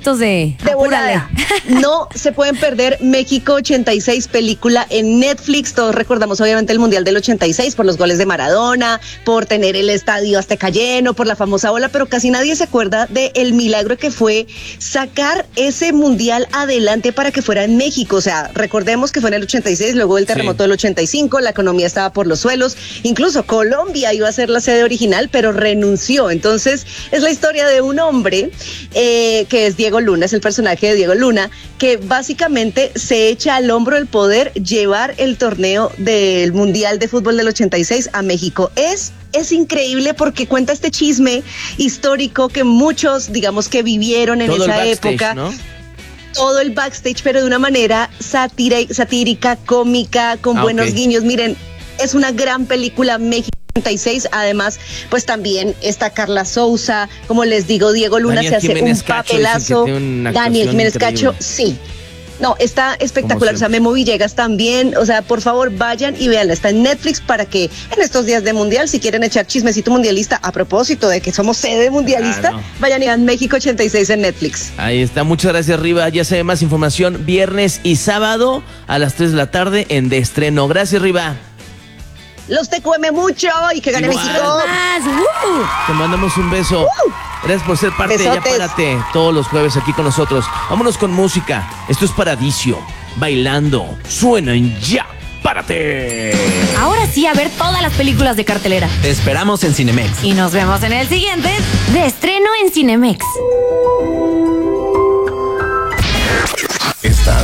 minutitos de volada. No se pueden perder México 86, película en Netflix. Todos recordamos obviamente el Mundial del 86 por los goles de Maradona, por tener el estadio Azteca lleno, por la famosa ola, pero casi nadie se acuerda del milagro que fue sacar ese Mundial adelante para que fuera en México. O sea, recordemos que fue en el 86, luego del terremoto del 85, la economía estaba por los suelos, incluso Colombia iba a ser la sede original, pero renunció. Entonces, es la historia de un hombre que es Diego Luna, es el personaje de Diego Luna, que básicamente se echa al hombro el poder llevar el torneo del Mundial de Fútbol del 86 a México. Es increíble porque cuenta este chisme histórico que muchos, digamos, que vivieron en todo esa época, ¿no? Todo el backstage, pero de una manera satírica, cómica, con buenos guiños. Miren, es una gran película, México 86. Además, pues también está Carla Souza, como les digo, Diego Luna Daniel se hace Jiménez un papelazo. Daniel Jiménez Cacho, sí. No, está espectacular. O sea, Memo Villegas también. O sea, por favor, vayan y véanla. Está en Netflix para que en estos días de Mundial, si quieren echar chismecito mundialista, a propósito de que somos sede mundialista, vayan y vean México 86 en Netflix. Ahí está. Muchas gracias, Riva. Ya sabe más información viernes y sábado a las 3 de la tarde en De Estreno. Gracias, Riva. Los te cueme mucho y que gane México. Te mandamos un beso. Gracias por ser parte de Ya Párate todos los jueves aquí con nosotros. Vámonos con música. Esto es Paradiso. Bailando. Suena en Ya Párate. Ahora sí, a ver todas las películas de cartelera. Te esperamos en Cinemex. Y nos vemos en el siguiente De Estreno en Cinemex. Estás